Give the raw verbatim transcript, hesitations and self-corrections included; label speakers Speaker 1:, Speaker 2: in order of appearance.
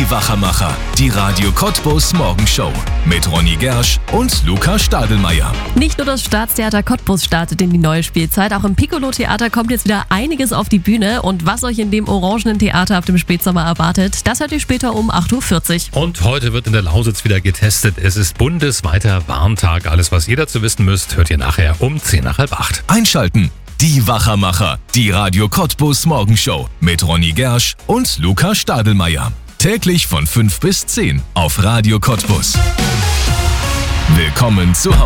Speaker 1: Die Wachermacher, die Radio Cottbus Morgenshow mit Ronny Gersch und Luca Stadelmeier.
Speaker 2: Nicht nur das Staatstheater Cottbus startet in die neue Spielzeit, auch im Piccolo-Theater kommt jetzt wieder einiges auf die Bühne. Und was euch in dem orangenen Theater ab dem Spätsommer erwartet, das hört ihr später um acht Uhr vierzig.
Speaker 3: Und heute wird in der Lausitz wieder getestet. Es ist bundesweiter Warntag. Alles, was ihr dazu wissen müsst, hört ihr nachher um zehn nach halb acht.
Speaker 1: Einschalten. Die Wachermacher, die Radio Cottbus Morgenshow mit Ronny Gersch und Luca Stadelmeier. Täglich von fünf bis zehn auf Radio Cottbus. Willkommen zu Hause.